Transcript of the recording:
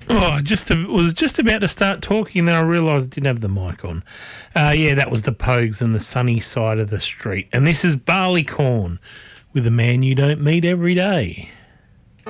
Oh, was just about to start talking, and then I realised I didn't have the mic on. Yeah, that was the Pogues and the Sunny Side of the Street. And this is Barleycorn with a man you don't meet every day.